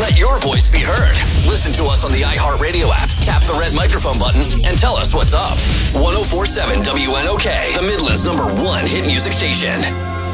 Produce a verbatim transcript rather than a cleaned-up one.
Let your voice be heard. Listen to us on the iHeartRadio app. Tap the red microphone button and tell us what's up. ten forty-seven W N O K, the Midland's number one hit music station.